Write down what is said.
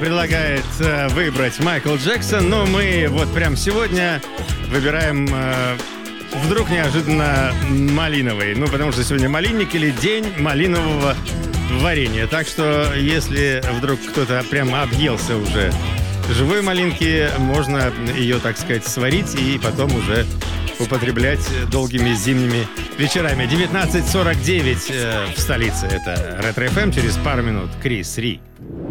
Предлагает выбрать Майкл Джексон, но мы вот прям сегодня выбираем вдруг неожиданно малиновый. Ну, потому что сегодня малинник или день малинового варенья. Так что, если вдруг кто-то прям объелся уже живой малинки, можно ее, так сказать, сварить и потом уже употреблять долгими зимними вечерами. 19:49 в столице. Это Ретро ФМ. Через пару минут Крис Ри.